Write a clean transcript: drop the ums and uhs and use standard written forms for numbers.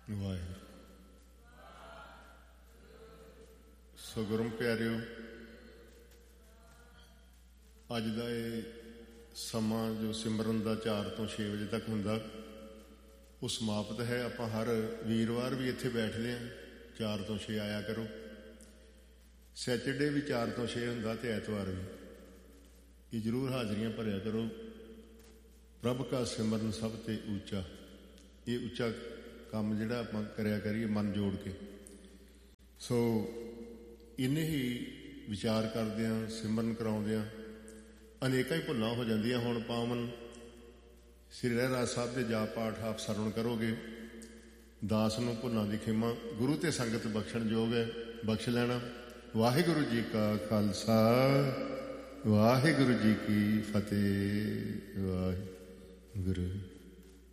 ਵਾਹਿਗੁਰੂ। ਸੋ ਗੁਰੂ ਪਿਆਰਿਓ, ਅੱਜ ਦਾ ਇਹ ਸਮਾਂ ਜੋ ਸਿਮਰਨ ਦਾ 4 ਤੋਂ 6 ਵਜੇ ਤੱਕ ਹੁੰਦਾ, ਉਹ ਸਮਾਪਤ ਹੈ। ਆਪਾਂ ਹਰ ਵੀਰਵਾਰ ਵੀ ਇੱਥੇ ਬੈਠਦੇ ਹਾਂ। 4 ਤੋਂ 6 ਆਇਆ ਕਰੋ। ਸੈਚਰਡੇ ਵੀ 4 ਤੋਂ 6 ਹੁੰਦਾ ਅਤੇ ਐਤਵਾਰ ਵੀ। ਇਹ ਜ਼ਰੂਰ ਹਾਜ਼ਰੀਆਂ ਭਰਿਆ ਕਰੋ। ਪ੍ਰਭ ਕਾ ਸਿਮਰਨ ਸਭ ਤੇ ਉੱਚਾ। ਇਹ ਉੱਚਾ ਕੰਮ ਜਿਹੜਾ ਆਪਾਂ ਕਰਿਆ ਕਰੀਏ ਮਨ ਜੋੜ ਕੇ। ਸੋ ਇੰਨੇ ਹੀ ਵਿਚਾਰ ਕਰਦਿਆਂ, ਸਿਮਰਨ ਕਰਾਉਂਦਿਆਂ ਅਨੇਕਾਂ ਹੀ ਭੁੱਲਾਂ ਹੋ ਜਾਂਦੀਆਂ। ਹੁਣ ਪਾਵਨ ਸ੍ਰੀ ਰਹਿਰਾਸ ਸਾਹਿਬ ਦੇ ਜਾਪ ਪਾਠ ਆਪ ਸਰਵਣ ਕਰੋਗੇ। ਦਾਸ ਨੂੰ ਭੁੱਲਾਂ ਦੀ ਖਿਮਾ ਗੁਰੂ ਤੇ ਸੰਗਤ ਬਖਸ਼ਣ ਯੋਗ ਹੈ, ਬਖਸ਼ ਲੈਣਾ। ਵਾਹਿਗੁਰੂ ਜੀ ਕਾ ਖਾਲਸਾ, ਵਾਹਿਗੁਰੂ ਜੀ ਕੀ ਫਤਿਹ। ਵਾਹਿਗੁਰੂ।